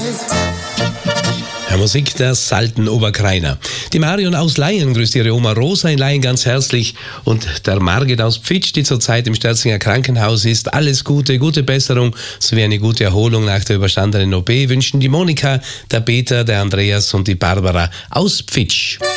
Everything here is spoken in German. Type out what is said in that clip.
Ja, Musik der Salten Oberkreiner. Die Marion aus Laien grüßt ihre Oma Rosa in Laien ganz herzlich und der Margit aus Pfitsch, die zurzeit im Störzinger Krankenhaus ist. Alles Gute, gute Besserung sowie eine gute Erholung nach der überstandenen OP wünschen die Monika, der Peter, der Andreas und die Barbara aus Pfitsch.